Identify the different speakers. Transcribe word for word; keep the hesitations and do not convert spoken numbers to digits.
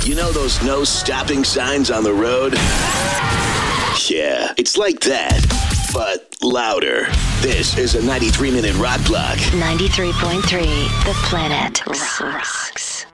Speaker 1: You know those no stopping signs on the road? Yeah, it's like that, but louder. This is a ninety-three minute rock block.
Speaker 2: ninety-three point three, The Planet Rocks.